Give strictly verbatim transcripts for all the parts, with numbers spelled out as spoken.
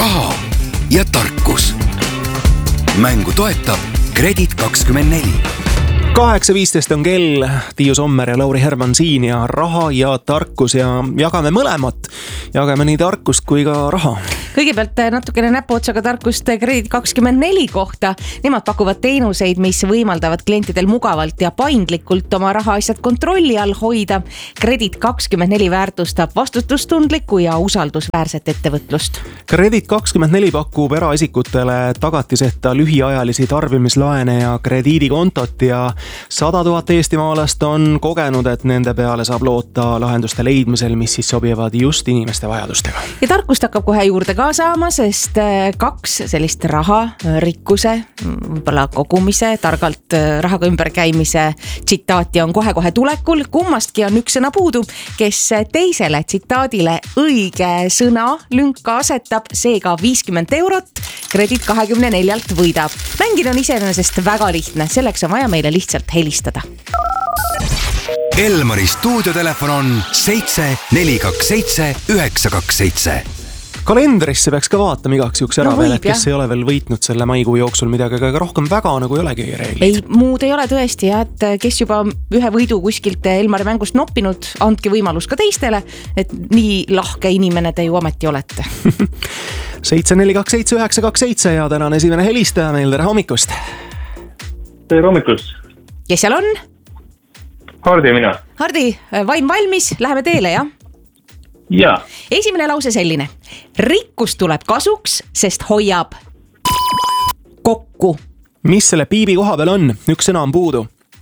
raha ja tarkus. Mängu toetab Kredit kakskümmend neli. kaheksa viisteist on kell, Tiiu Sommer ja Lauri Herman siin ja raha ja tarkus ja jagame mõlemat. Jagame nii tarkust kui ka raha. Kõigepealt natukene näpuotsaga tarkust Kredit kakskümmend neli kohta. Nemad pakuvad teenuseid, mis võimaldavad klientidel mugavalt ja paindlikult oma rahaasjad kontrolli all hoida. Kredit kakskümmend neli väärtustab vastutustundlikku ja usaldusväärset ettevõtlust. Kredit kakskümmend neli pakub eraisikutele tagatiseta lühiajalisi tarbimislaene ja krediidikontot ja sada tuhat eestimaalast on kogenud, et nende peale saab loota lahenduste leidmisel, mis siis sobivad just inimeste vajadustega. Ja tarkust hakkab kohe juurde ka saama, sest kaks sellist raha, rikkuse, võib-olla kogumise, targalt rahaga ümberkäimise tsitaati on kohe-kohe tulekul. Kummastki on üks sõna puudu, kes teisele tsitaadile õige sõna lünka asetab, seega viiskümmend eurot Kredit kahekümne neljalt võidab. Mängida on iseenesest väga lihtne, selleks on vaja meile lihtsalt helistada. Elmari stuudiotelefon on seitse neli kaks seitse üheksa kaks seitse. Kalendrisse peaks ka vaatama igaks juks ära no veel, võib, et kes jah. ei ole veel võitnud selle maikuu jooksul midagi, aga rohkem väga nagu ei olegi reeglid. Ei, muud ei ole tõesti, ja et kes juba ühe võidu kuskilt Elmari mängust noppinud, andke võimalus ka teistele, et nii lahke inimene te ju ometi olete. seitse neli kaks seitse üheksa kaks seitse ja tänan esimene helistaja meil, tere hommikust. Tere hommikust. Kes seal on? Hardi mina. Hardi, vaim valmis, läheme teele, jah? Ja. Esimene lause selline. Rikkus tuleb kasuks, sest hoiab kokku. Mis selle piibi koha peal on? Üks sõna on puudu.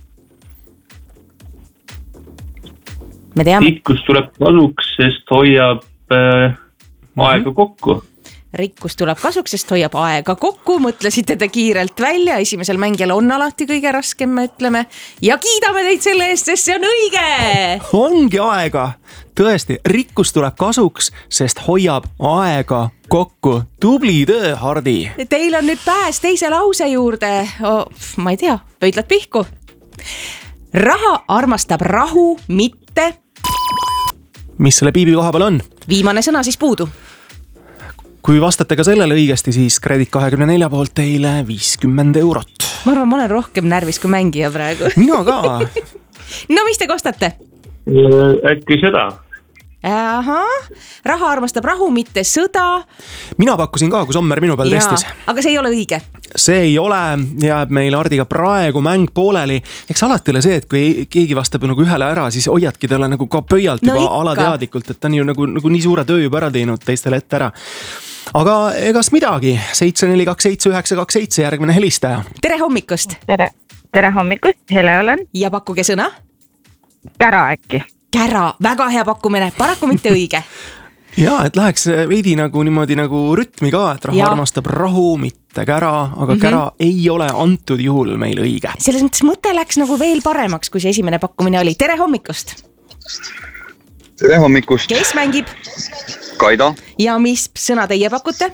Me teame. Rikkus tuleb kasuks, sest hoiab äh, aega kokku. Rikkus tuleb kasuks, sest hoiab aega kokku. Mõtlesite te kiirelt välja. Esimesel mängijal on alati kõige raskem, me ütleme. Ja kiidame teid selle eest, sest see on õige. Ongi aega. Tõesti, rikkus tuleb kasuks, sest hoiab aega kokku. Tubli töö, Hardi. Teil on nüüd pääs teise lause juurde. Oh, ma ei tea, pöidlad pihku. Raha armastab rahu, mitte... Mis selle piibi koha peal on? Viimane sõna siis puudu. Kui vastate ka sellele õigesti, siis Kredit kahekümne nelja poolt teile viiskümmend eurot. Ma arvan, ma olen rohkem närvis kui mängija praegu. Mina ka. No mis te kostate? Äkki seda? Aha, raha armastab rahu, mitte sõda. Mina pakkusin ka, kui Sommer minu peal Jaa, testis. aga see ei ole õige. See ei ole, jääb meil Hardiga praegu mäng pooleli. Eks alati ole see, et kui keegi vastab nagu ühele ära, siis hoiadki talle nagu ka pöialt No juba ikka. alateadlikult, et ta on ju nagu, nagu nii suure töö juba ära teinud teistele ette ära. Aga egas midagi, seitse neli kaks seitse üheksa kaks seitse järgmine helistaja. Tere hommikust. Tere, tere hommikust, Hele olen. Ja pakkuge sõna. Kära äkki. Kära, väga hea pakkumine, paraku mitte õige. Ja, et läheks veidi nagu niimoodi nagu rütmi ka, et raha Ja. armastab rahu, mitte kära, aga Mhm. kära ei ole antud juhul meil õige. Selles mõttes mõte läks nagu veel paremaks, kui see esimene pakkumine oli. Tere hommikust. Tere hommikust, Kes mängib? Kaido. Ja mis sõna teie pakute?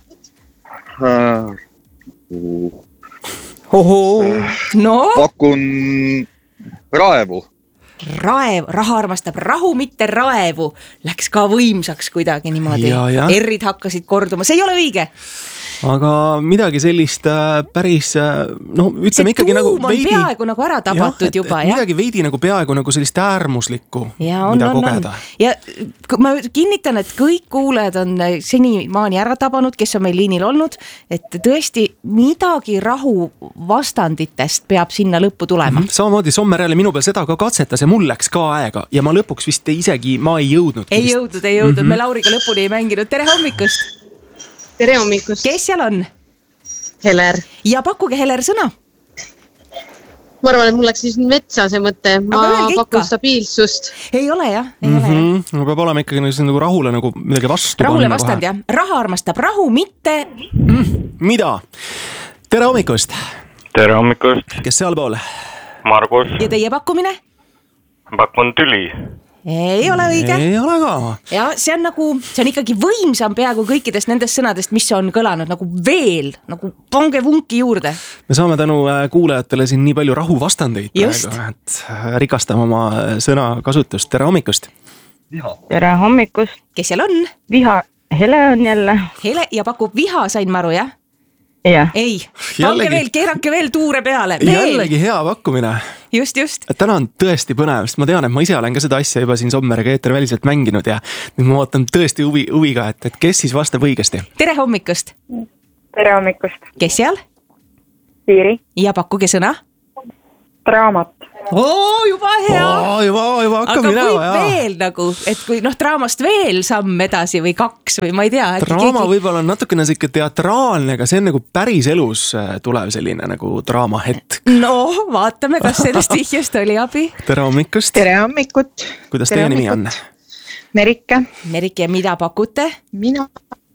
Oho. No, Pakun raevu. raev, raha armastab rahu, mitte raevu. Läks ka võimsaks kuidagi niimoodi. Ja, ja. Errid hakkasid korduma. See ei ole õige. Aga midagi sellist äh, päris, äh, no ütleme See ikkagi tuum nagu on peaaegu nagu ära tabatud et, juba, et jah. midagi veidi nagu peaaegu nagu sellist äärmuslikku, Ja on, mida on, on. kogeda. Ja k- ma kinnitan, et kõik kuulajad on senimaani ära tabanud, kes on meil liinil olnud, et tõesti midagi rahu vastanditest peab sinna lõppu tulema. Samamoodi Sommer jälle minu peal seda ka katsetas ja mul läks ka aega ja ma lõpuks vist isegi, ma ei jõudnud. Ei jõudnud, ei jõudnud. Me Lauriga lõpuni ei mänginud. Tere hommikust. Tere hommikust, Kes seal on? Heler. Ja pakkuge Heler sõna. Ma arvan, et mul läks siis metsa see mõte. Ma Aga öelge ikka. pakun stabiilsust. Ei ole jah, ei Mm ole jah. -hmm. Peab olema ikkagi nagu, nagu rahule nagu midagi vastu. Rahule vastand jah. Raha armastab rahu, mitte... Mida? Tere hommikust. Tere hommikust. Kes sealpool? Margus. Ja teie pakkumine? Pakun tüli. Ei ole õige. Ei ole ka. Ja see on nagu, see on ikkagi võimsam peaaegu kõikidest nendest sõnadest, mis on kõlanud nagu veel, nagu pange vunki juurde. Me saame tänu kuulajatele siin nii palju rahu vastandeid Just. praegu, et rikastame oma sõna kasutust. Tere hommikust. Tere hommikust. Kes seal on? Viha, Hele on jälle. Hele ja pakub viha, sain maru, jah? Jah. Ei, pange veel, keerake veel tuure peale. Veel. Jällegi hea pakkumine. Just, just. Täna on tõesti põnev, sest ma tean, et ma ise olen ka seda asja juba siin Sommeriga eeterväliselt mänginud ja nüüd ma ootan tõesti huvi, huviga, et, et kes siis vastab õigesti. Tere hommikust. Tere hommikust. Kes seal? Siiri. Ja pakkuge sõna. Draamat. Oo, juba hea. Oo, juba, juba hakkab aga minema. Aga kui veel nagu, et kui noh, draamast veel samm edasi või kaks või ma ei tea. Draama keegi... võib-olla on natukene siuke teatraalne, aga see on nagu päris elus tulev selline nagu draamahetk. No, vaatame, kas sellest vihjest oli abi. Tere hommikust. Tere hommikut. Kuidas Tere teie nimi on? Merike. Merike, mida pakute? Mina.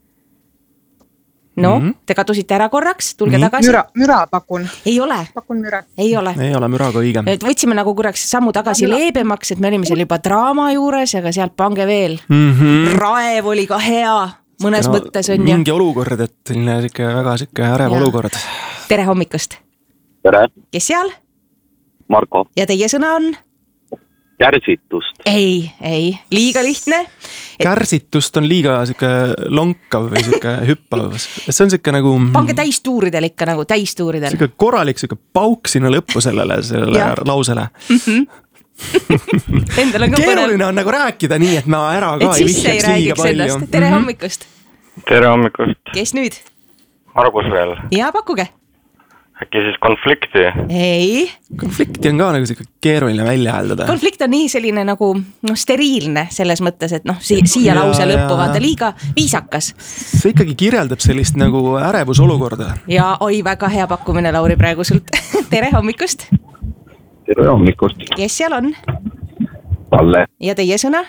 No, mm -hmm. te katusite ära korraks, tulge mm -hmm. tagasi. Müra, müra pakun. Ei ole. Pakun müra. Ei ole. Ei ole müraga õige. Et võtsime nagu korraks sammu tagasi müra. Leebemaks, et me olime seal juba draama juures, aga sealt pange veel. Mm -hmm. Raev oli ka hea, mõnes no, mõttes on mingi ju. olukord, et selline siuke väga siuke ärev olukord. Tere hommikust. Tere. Kes seal? Marko. Ja teie sõna on? Kärsitust. Ei, ei, liiga lihtne. Et... Kärsitust on liiga siuke lonkav või siuke hüppav. See on siuke nagu... Pange täistuuridel ikka nagu täistuuridel. Siuke korralik siuke pauk sinna lõppu sellele, sellele ja. lausele. Mm -hmm. Endal on ka keeruline on nagu rääkida nii, et ma ära ka et ei vihjaks liiga palju. Ennast. Tere mm -hmm. hommikust. Tere hommikust. Kes nüüd? Margus veel. Ja pakkuge. Äkki siis konflikti? Ei. Konflikti on ka nagu siuke keeruline välja hääldada. Konflikt on nii selline nagu no, steriilne selles mõttes, et noh, si siia ja, lause lõppu vaata liiga viisakas. See ikkagi kirjeldab sellist nagu ärevusolukorda. Ja oi, väga hea pakkumine, Lauri, praegu sult. Tere hommikust. Tere hommikust. Kes seal on? Palle. Ja teie sõna?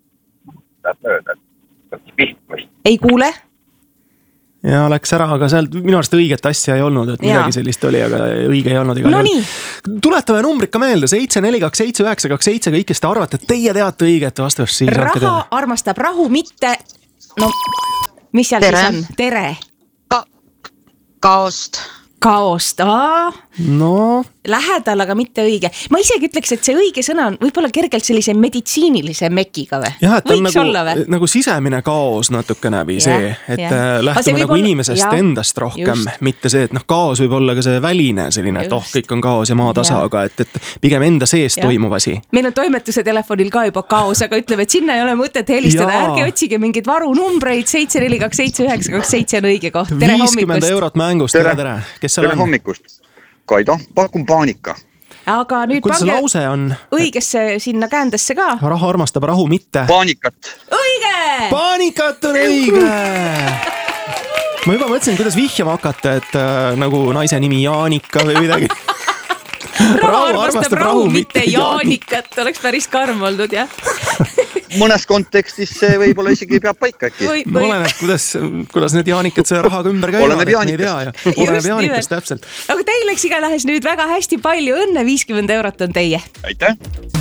Vihmist. Ei kuule. Ja läks ära, aga sealt minu arust õiget asja ei olnud, et midagi ja. sellist oli, aga õige ei olnud. No nii. Tuletame numbrit ka meelde, seitse neli kaks seitse üheksa kaks seitse, kõik, kes te arvate, et teie teate õiget vastust. Siis raha armastab rahu, mitte... No, mis seal Tere. siis on? Tere. Ka kaost. Kaost, aa. No. Lähedal, aga mitte õige. Ma isegi ütleks, et see õige sõna on võib-olla kergelt sellise meditsiinilise mekiga või? Jah, et on nagu, nagu sisemine kaos natukene või see, et ja. lähtume nagu olla... inimesest ja. endast rohkem, just. mitte see, et noh, kaos võib olla ka see väline selline, et oh, kõik on kaos ja maatasa, aga et, et pigem enda sees ja. toimuv asi. Meil on toimetuse telefonil ka juba kaos, aga ütleme, et sinna ei ole mõtet helistada, ja. ärge otsige mingid varunumbreid, seitse neli kaks seitse üheksa kaks seitse on õige koht. Tere viiskümmend eurot mängust, tere, tere. Kes seal tere on? Hommikust. Kaido, pakun paanika. Aga nüüd kuidas pange lause on? õigesse sinna käändesse ka. Raha armastab rahu, mitte. Paanikat. Õige! Paanikat on õige! Ma juba mõtlesin, kuidas vihjama hakata, et äh, nagu naise nimi Jaanika või midagi. Raha armastab rahu, mitte Jaanikat. Oleks päris karm oldud, jah. Mõnes kontekstis see võib-olla isegi peab paika äkki. Või, või. Oleneb, kuidas, kuidas need Jaanikad selle rahaga ümber käivad. Oleneb Jaanikast. Oleneb Jaanikast, täpselt. Aga teil läks igalähes nüüd väga hästi palju õnne, viiskümmend eurot on teie. Aitäh.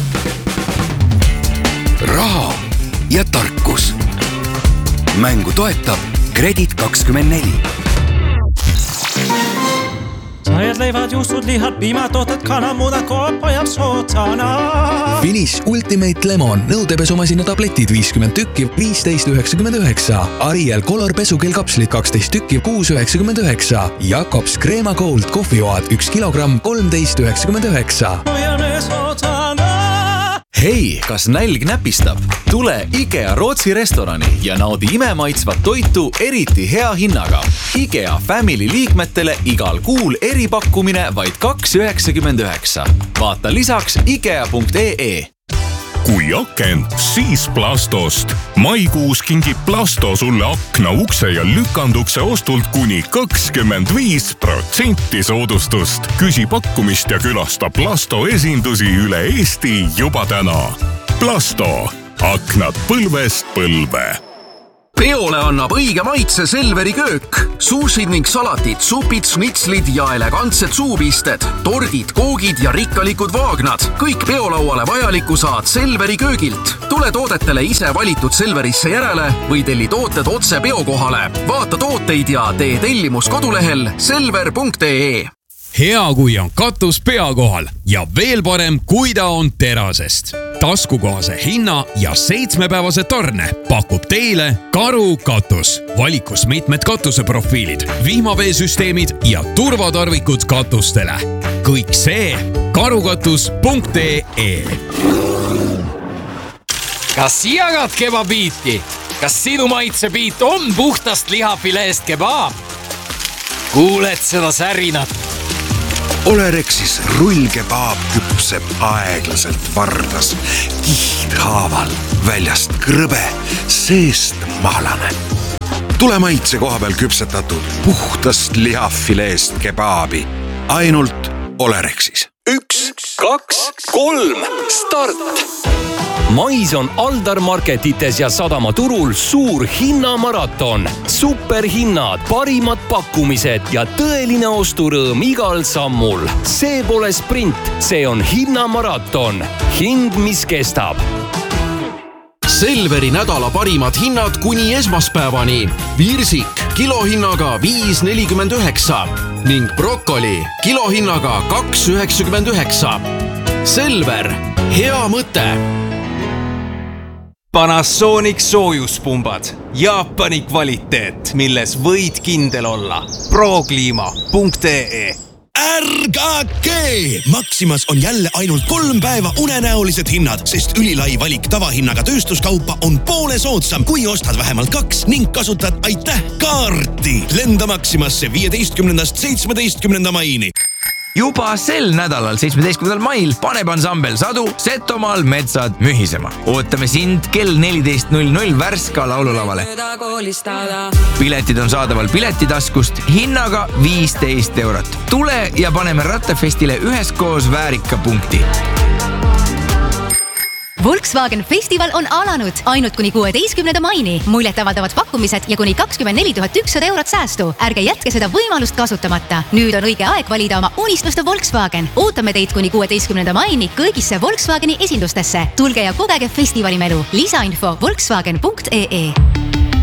Raha ja tarkus. Mängu toetab Kredit kakskümmend neli. Sajad leivad, juustud, lihad, piimatooted, kanamuda, koopa ja sootsana. Finish Ultimate Lemon nõudepesumasina tabletid viiskümmend tükki, viisteist üheksakümmend üheksa. Ariel Color pesukell kapslid kaksteist tükki, kuus üheksakümmend üheksa. Jakobs Crema Gold kohvioad üks kilogramm, kolmteist üheksakümmend üheksa. Hei, kas nälg näpistab? Tule IKEA Rootsi restorani ja naudi imemaitsvat toitu eriti hea hinnaga. IKEA Family liikmetele igal kuul eripakkumine vaid kaks üheksakümmend üheksa. Vaata lisaks ikea punkt ee. Kui aken, siis Plastost. Maikuus kingib Plasto sulle akna, ukse ja lükandukse ostult kuni kakskümmend viis protsenti soodustust. Küsi pakkumist ja külasta Plasto esindusi üle Eesti juba täna. Plasto. Aknad põlvest põlve. Peole annab õige maitse Selveri köök. Suusid ning salatid, supid, snitslid ja elegantsed suupisted, tordid, koogid ja rikkalikud vaagnad. Kõik peolauale vajaliku saad Selveri köögilt. Tule toodetele ise valitud Selverisse järele või telli tooted otse peokohale. Vaata tooteid ja tee tellimus kodulehel selver punkt ee. hea kui on katus pea kohal ja veel parem, kui ta on terasest. Taskukohase hinna ja seitsmepäevase tarne pakub teile Karu katus. Valikus mitmed katuseprofiilid, vihmaveesüsteemid ja turvatarvikud katustele. Kõik see karukatus punkt ee. Kas jagad kebabiiti? Kas sinu maitsebiit on puhtast lihafileest kebaab? Kuuled seda särinat? Olerexis rullkebaab küpseb aeglaselt vardas, kihdhaaval, väljast krõbe, seest mahlane. Tule maitse koha peal küpsetatud puhtast lihafileest kebaabi. Ainult Olerexis. Üks, kaks, kolm, start! Mais on Aldar Marketites ja Sadamaturul suur hinnamaraton. Superhinnad, parimad pakkumised ja tõeline osturõõm igal sammul. See pole sprint, see on hinnamaraton. Hind, mis kestab. Selveri nädala parimad hinnad kuni esmaspäevani. Viirsik kilohinnaga viis nelikümmend üheksa ning brokoli kilohinnaga kaks üheksakümmend üheksa. Selver, hea mõte! Panasonic soojuspumbad. Jaapani kvaliteet, milles võid kindel olla. Prokliima punkt ee. Ärgake! Maximas on jälle ainult kolm päeva unenäolised hinnad, sest ülilai valik tavahinnaga tööstuskaupa on poole soodsam, kui ostad vähemalt kaks ning kasutad aitäh kaarti. Lenda Maximasse viieteistkümnendast seitsmeteistkümnenda maini. Juba sel nädalal seitsmeteistkümnendal mail paneb ansambel Sadu Setomaal metsad mühisema. Ootame sind kell neliteist null null Värska laululavale. Piletid on saadaval piletitaskust hinnaga viisteist eurot. Tule ja paneme Rattafestile üheskoos väärika punkti. Volkswagen festival on alanud ainult kuni kuueteistkümnenda maini. Muljet avaldavad pakkumised ja kuni kakskümmend neli tuhat ükssada eurot säästu. Ärge jätke seda võimalust kasutamata. Nüüd on õige aeg valida oma unistuste Volkswagen. Ootame teid kuni kuueteistkümnenda maini kõigisse Volkswageni esindustesse. Tulge ja kogege festivali melu. Lisainfo volkswagen punkt ee.